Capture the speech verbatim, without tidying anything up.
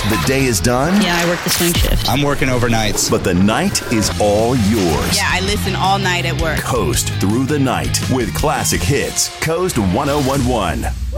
The day is done. Yeah, I work the swing shift. I'm working overnights. But the night is all yours. Yeah, I listen all night at work. Coast through the night with classic hits. Coast one oh one one.